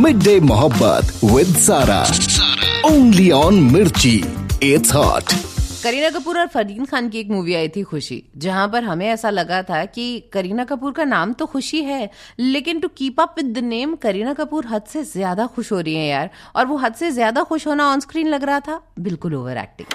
Mid day मोहब्बत with सारा, only on मिर्ची, इट्स हॉट। करीना कपूर और फरदीन खान की एक मूवी आई थी खुशी, जहां पर हमें ऐसा लगा था कि करीना कपूर का नाम तो खुशी है, लेकिन to keep up with the name Kareena Kapoor हद से ज्यादा खुश हो रही है यार। और वो हद से ज्यादा खुश होना ऑन स्क्रीन लग रहा था बिल्कुल ओवर एक्टिंग।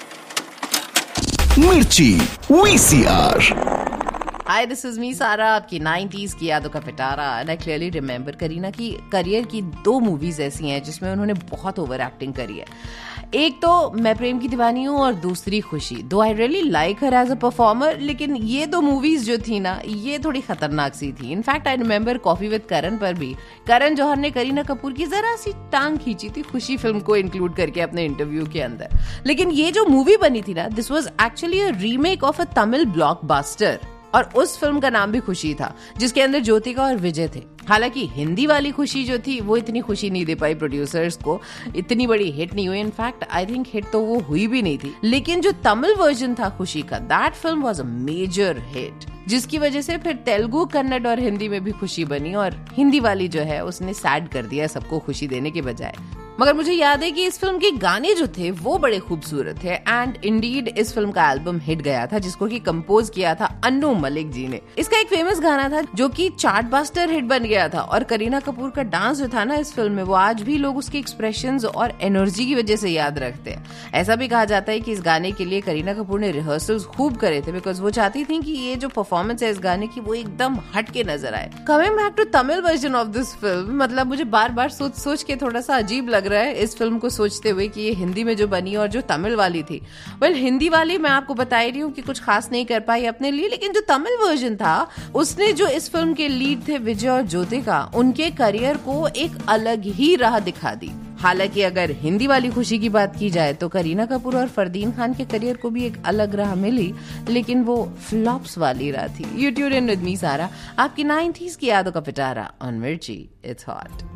मिर्ची VCR। Hi, this is me सारा, आपकी 90s की यादों का पिटारा। And I clearly remember Kareena की करियर की 2 मूवीज ऐसी हैं जिसमें उन्होंने बहुत ओवर एक्टिंग करी है। एक तो मैं प्रेम की दीवानी हूँ और दूसरी खुशी। दो I really like her as a performer, लेकिन ये 2 मूवीज जो थी ना, ये थोड़ी खतरनाक सी थी। In fact I remember coffee with करण पर भी करण जौहर ने करीना कपूर की जरा सी टांग खींची थी खुशी फिल्म को इंक्लूड करके अपने इंटरव्यू के अंदर। लेकिन ये जो मूवी बनी थी ना, this was actually a remake of a Tamil blockbuster, और उस फिल्म का नाम भी खुशी था, जिसके अंदर ज्योतिका और विजय थे। हालांकि हिंदी वाली खुशी जो थी वो इतनी खुशी नहीं दे पाई प्रोड्यूसर्स को, इतनी बड़ी हिट नहीं हुई। इनफैक्ट आई थिंक हिट तो वो हुई भी नहीं थी। लेकिन जो तमिल वर्जन था खुशी का, that film was a major hit, जिसकी वजह से फिर तेलुगु, कन्नड़ और हिंदी में भी खुशी बनी, और हिंदी वाली जो है उसने सैड कर दिया सबको खुशी देने के बजाय। मगर मुझे याद है कि इस फिल्म के गाने जो थे वो बड़े खूबसूरत थे। एंड इंडीड इस फिल्म का एल्बम हिट गया था, जिसको कि कंपोज किया था अन्नू मलिक जी ने। इसका एक फेमस गाना था जो कि चार्टबस्टर हिट बन गया था, और करीना कपूर का डांस जो था ना इस फिल्म में, वो आज भी लोग उसके एक्सप्रेशंस और एनर्जी की वजह से याद रखते हैं। ऐसा भी कहा जाता है कि इस गाने के लिए करीना कपूर ने रिहर्सल्स खूब करे थे, बिकॉज वो चाहती थी कि ये जो परफॉर्मेंस है इस गाने की वो एकदम हट के नजर आए। Coming back to Tamil version of this film, मतलब मुझे बार बार सोच के थोड़ा सा अजीब लग रहा है इस फिल्म को सोचते हुए कि ये हिंदी में जो बनी और जो तमिल वाली थी। वेल, हिंदी वाली मैं आपको बता रही हूँ कि कुछ खास नहीं कर पाई अपने लिए, लेकिन जो तमिल वर्जन था उसने जो इस फिल्म के लीड थे विजय और ज्योतिका, उनके करियर को एक अलग ही राह दिखा दी। हालांकि अगर हिंदी वाली खुशी की बात की जाए तो करीना कपूर और फरदीन खान के करियर को भी एक अलग राह मिली, लेकिन वो फ्लॉप्स वाली राह थी। You tune in with me सारा, आपकी 90s की यादों का पिटारा ऑन मिर्ची, इट्स हॉट।